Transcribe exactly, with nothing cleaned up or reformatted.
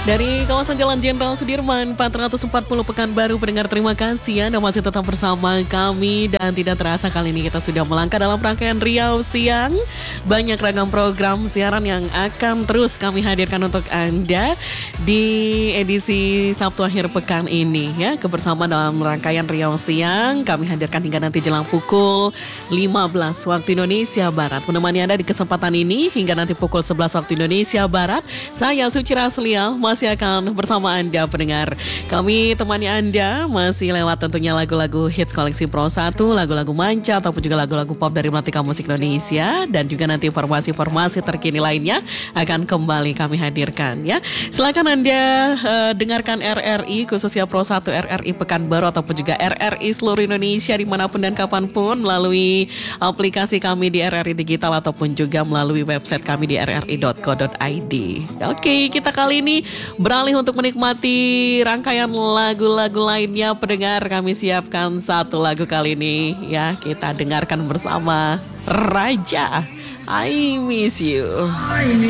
Dari kawasan Jalan Jenderal Sudirman empat ratus empat puluh Pekanbaru, pendengar terima kasih Anda masih tetap bersama kami. Dan tidak terasa kali ini kita sudah melangkah dalam rangkaian Riau Siang. Banyak ragam program siaran yang akan terus kami hadirkan untuk Anda di edisi Sabtu akhir pekan ini ya. Kebersamaan dalam rangkaian Riau Siang kami hadirkan hingga nanti jelang pukul lima belas waktu Indonesia Barat. Menemani Anda di kesempatan ini hingga nanti pukul sebelas waktu Indonesia Barat. Saya Suci Raslia masih akan bersama Anda pendengar. Kami temani Anda masih lewat tentunya lagu-lagu hits koleksi Pro satu, lagu-lagu manca ataupun juga lagu-lagu pop dari Melati Musik Indonesia. Dan juga nanti informasi-informasi terkini lainnya akan kembali kami hadirkan ya. Silakan Anda uh, dengarkan R R I khususnya Pro satu R R I Pekanbaru ataupun juga R R I seluruh Indonesia dimanapun dan kapanpun melalui aplikasi kami di R R I Digital ataupun juga melalui website kami di r r i dot co dot i d. Oke, kita kali ini beralih untuk menikmati rangkaian lagu-lagu lainnya pendengar. Kami siapkan satu lagu kali ini ya, kita dengarkan bersama Raja I Miss You.